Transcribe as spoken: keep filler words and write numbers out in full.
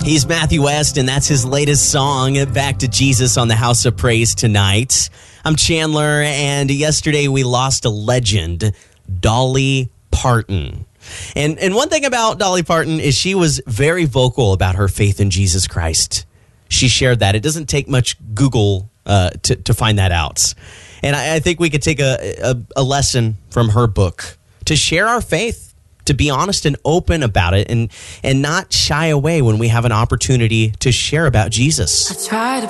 He's Matthew West, and that's his latest song, Back to Jesus on the House of Praise tonight. I'm Chandler, and yesterday we lost a legend, Dolly Parton. And and one thing about Dolly Parton is she was very vocal about her faith in Jesus Christ. She shared that. It doesn't take much Google uh, to, to find that out. And I, I think we could take a, a, a lesson from her book to share our faith, to be honest and open about it, and, and not shy away when we have an opportunity to share about Jesus. I try to